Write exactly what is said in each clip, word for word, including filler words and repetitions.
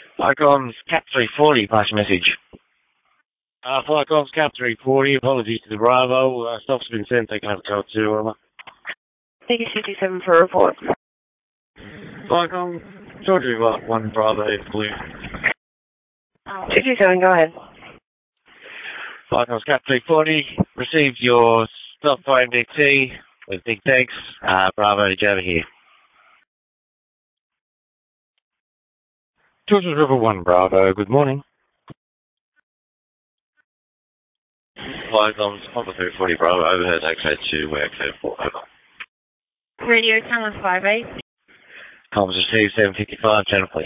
Flycom's Cap three forty, pass your message. Uh, Flycom's Cap three forty, apologies to the Bravo. Uh, stuff's been sent, they can have code two, over. Thank you, sixty-seven for a report. Flycom, Georgia one Bravo, clear. sixty-seven, go ahead. Flycom's Cap three forty, received your stuff by M D T with big thanks. Uh, Bravo to Java here. Georgia River one Bravo, good morning. Flycom's Papa three forty Bravo, overhead, access to where code four, over. Radio Channel five eight. Comms received seven fifty-five, channel please.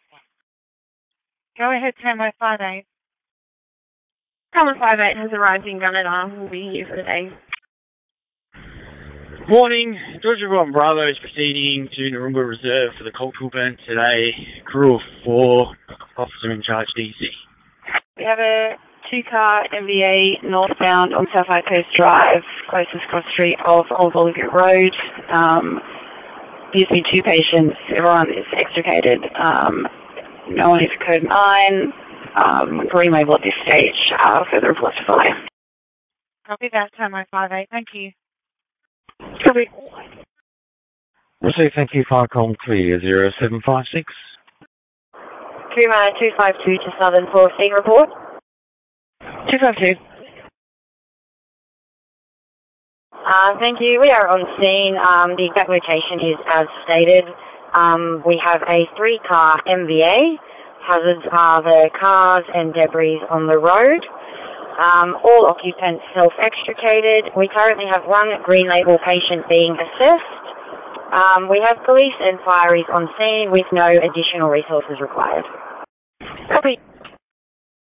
Go ahead, Tango five eight. Channel five eight has arrived in Gunnedah. We'll be here for the day. Morning, Georgia one Bravo is proceeding to Naroomba Reserve for the cultural event today. Crew of four, officer in charge D C. We have a two-car M V A northbound on South High Coast Drive, closest cross street of Old Olivia Road. Um, These be two patients. Everyone is extricated. Um, no one is code nine. Um, green label at this stage. Uh, further reports to follow. Copy that, Tango five eight. Thank you. Copy. Receive, thank you, Flycom clear, zero seven five six. Three minor two five two to Southern four C report. two five two. Uh, thank you. We are on scene. Um, the exact location is as stated. Um, we have a three-car M V A. Hazards are the cars and debris on the road. Um, all occupants self-extricated. We currently have one green label patient being assessed. Um, we have police and fireys on scene with no additional resources required. Copy.